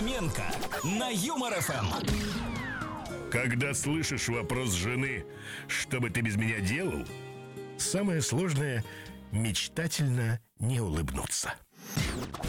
Фоменко на Юмор ФМ. Когда слышишь вопрос жены, что бы ты без меня делал, самое сложное — мечтательно не улыбнуться.